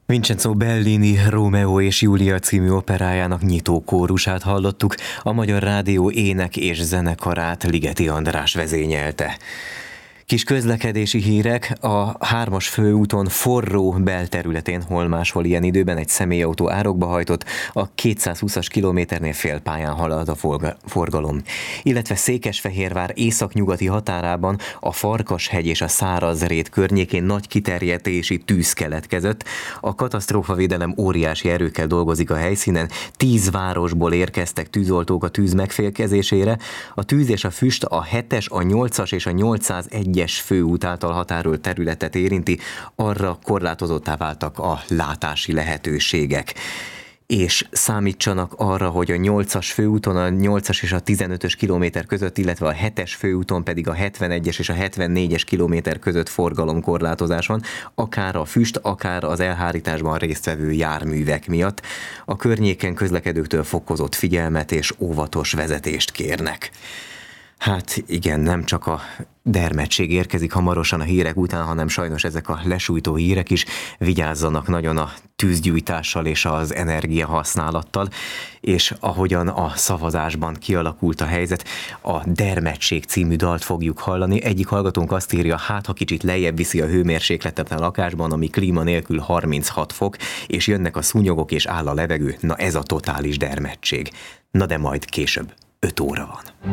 Vincenzo Bellini Rómeó és Júlia című operájának nyitó kórusát hallottuk, a Magyar Rádió ének és zenekarát Ligeti András vezényelte. Kis közlekedési hírek: a 3-as főúton forró belterületén hol máshol ilyen időben egy személyautó árokba hajtott, a 220-as kilométernél félpályán halad a forgalom. Illetve Székesfehérvár északnyugati határában a Farkashegy és a Szárazrét környékén nagy kiterjedési tűz keletkezett. A katasztrófavédelem óriási erőkkel dolgozik a helyszínen, 10 városból érkeztek tűzoltók a tűz megfékezésére. A tűz és a füst a 7-es, a 8-as és a 801-es főút által határolt területet érinti, arra korlátozottá váltak a látási lehetőségek. És számítsanak arra, hogy a 8-as főúton a 8-as és a 15-ös kilométer között, illetve a 7-es főúton pedig a 71-es és a 74-es kilométer között forgalomkorlátozás van, akár a füst, akár az elhárításban résztvevő járművek miatt. A környéken közlekedőktől fokozott figyelmet és óvatos vezetést kérnek. Hát igen, nem csak a dermedtség érkezik hamarosan a hírek után, hanem sajnos ezek a lesújtó hírek is. Vigyázzanak nagyon a tűzgyújtással és az energiahasználattal, és ahogyan a szavazásban kialakult a helyzet, a Dermedtség című dalt fogjuk hallani. Egyik hallgatónk azt írja, hát ha kicsit lejjebb viszi a hőmérsékletet a lakásban, ami klíma nélkül 36 fok, és jönnek a szúnyogok és áll a levegő, na ez a totális dermedtség. Na de majd később, 5 óra van.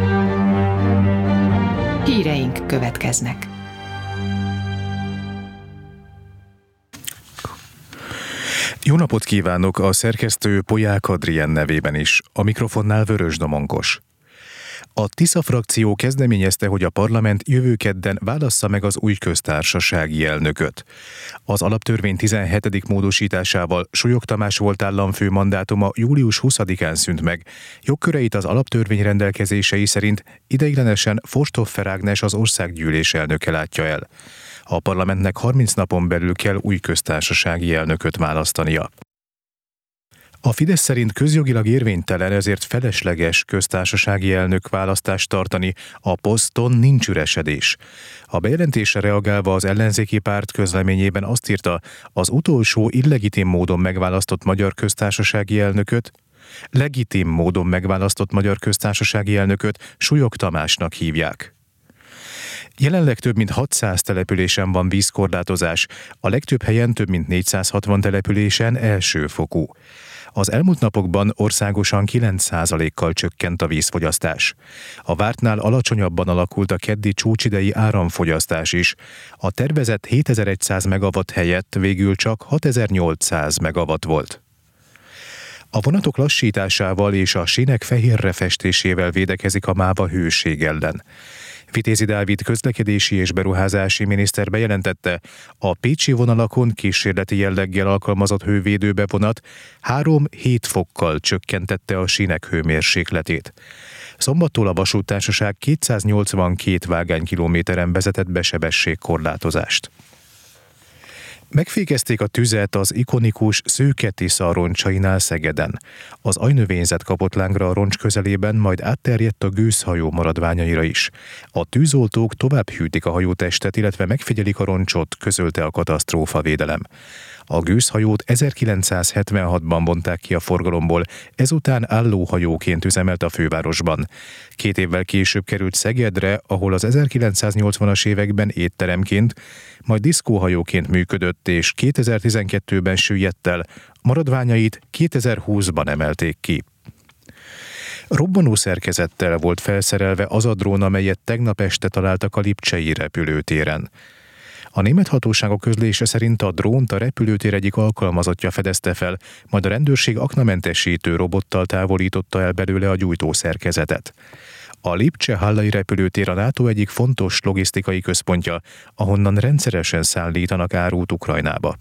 Híreink következnek. Jó napot kívánok a szerkesztő Polyák Adrien nevében is, a mikrofonnál Vörös Domonkos. A Tisza frakció kezdeményezte, hogy a parlament jövő kedden válassza meg az új köztársasági elnököt. Az alaptörvény 17. módosításával Súlyog Tamás volt államfő mandátuma július 20-án szűnt meg. Jogköreit az alaptörvény rendelkezései szerint ideiglenesen Forsthofer Ágnes az országgyűlés elnöke látja el. A parlamentnek 30 napon belül kell új köztársasági elnököt választania. A Fidesz szerint közjogilag érvénytelen, ezért felesleges köztársasági elnök választást tartani, a poszton nincs üresedés. A bejelentésre reagálva az ellenzéki párt közleményében azt írta, az utolsó illegitim módon megválasztott magyar köztársasági elnököt, legitim módon megválasztott magyar köztársasági elnököt Súlyog Tamásnak hívják. Jelenleg több mint 600 településen van vízkorlátozás, a legtöbb helyen több mint 460 településen elsőfokú. Az elmúlt napokban országosan 9%-kal csökkent a vízfogyasztás. A vártnál alacsonyabban alakult a keddi csúcsidei áramfogyasztás is. A tervezett 7100 megawatt helyett végül csak 6800 megawatt volt. A vonatok lassításával és a sínek fehérre festésével védekezik a MÁVA hőség ellen. Vitézi Dávid közlekedési és beruházási miniszter bejelentette, a pécsi vonalakon kísérleti jelleggel alkalmazott hővédőbe vonat 3-7 fokkal csökkentette a sínek hőmérsékletét. Szombattól a vasúttársaság 282 vágánykilométeren vezetett be sebességkorlátozást. Megfékezték a tüzet az ikonikus Szőke Tisza roncsainál Szegeden. Az ajnövényzet kapott lángra a roncs közelében, majd átterjedt a gőzhajó maradványaira is. A tűzoltók tovább hűtik a hajótestet, illetve megfigyelik a roncsot, közölte a katasztrófavédelem. A gőzhajót 1976-ban vonták ki a forgalomból, ezután állóhajóként üzemelt a fővárosban. 2 évvel később került Szegedre, ahol az 1980-as években étteremként, majd diszkóhajóként működött, és 2012-ben süllyedt el, maradványait 2020-ban emelték ki. Robbanó szerkezettel volt felszerelve az a drón, amelyet tegnap este találtak a lipcsei repülőtéren. A német hatóságok közlése szerint a drónt a repülőtér egyik alkalmazottja fedezte fel, majd a rendőrség aknamentesítő robottal távolította el belőle a gyújtószerkezetet. A Lipcse-Hallai repülőtér a NATO egyik fontos logisztikai központja, ahonnan rendszeresen szállítanak árut Ukrajnába.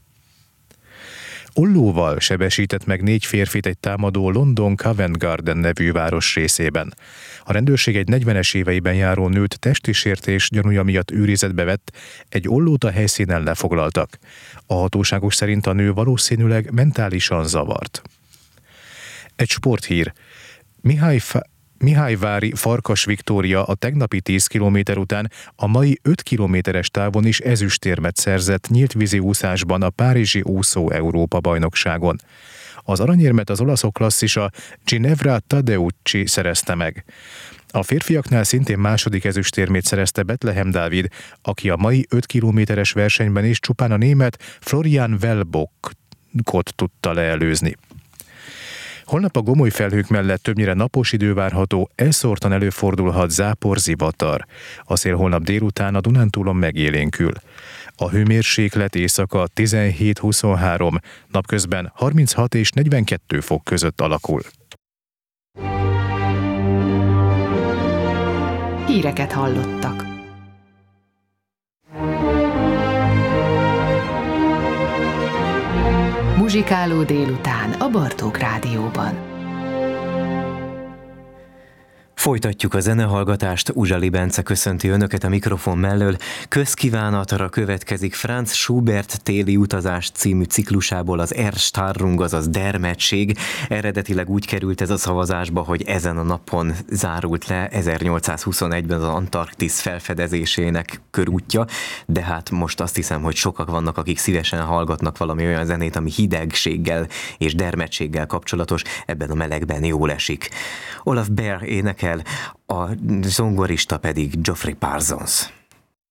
Ollóval sebesített meg 4 férfit egy támadó London Covent Garden nevű város részében. A rendőrség egy 40-es éveiben járó nőt testi sértés gyanúja miatt őrizetbe vett, egy ollót a helyszínen lefoglaltak. A hatóságok szerint a nő valószínűleg mentálisan zavart. Egy sporthír. Mihályvári Farkas Viktória a tegnapi 10 kilométer után a mai 5 kilométeres távon is ezüstérmet szerzett nyíltvízi úszásban a párizsi úszó Európa-bajnokságon. Az aranyérmet az olaszok klasszisa Ginevra Tadeucci szerezte meg. A férfiaknál szintén második ezüstérmét szerezte Bethlehem Dávid, aki a mai 5 kilométeres versenyben is csupán a német Florian Wellbockot tudta leelőzni. Holnap a gomoly felhők mellett többnyire napos idő várható, elszórtan előfordulhat zápor-zivatar. A szél holnap délután a Dunántúlon megélénkül. A hőmérséklet éjszaka 17-23, napközben 36 és 42 fok között alakul. Híreket hallottak. Muzsikáló délután a Bartók Rádióban. Folytatjuk a zenehallgatást, Uzsali Bence köszönti önöket a mikrofon mellől. Közkívánatra következik Franz Schubert téli utazás című ciklusából az Erstarrung, azaz dermedtség. Eredetileg úgy került ez a szavazásba, hogy ezen a napon zárult le 1821-ben az Antarktisz felfedezésének körútja, de hát most azt hiszem, hogy sokak vannak, akik szívesen hallgatnak valami olyan zenét, ami hidegséggel és dermedtséggel kapcsolatos, ebben a melegben jól esik. Olaf Bear énekel, a zongorista pedig Geoffrey Parsons.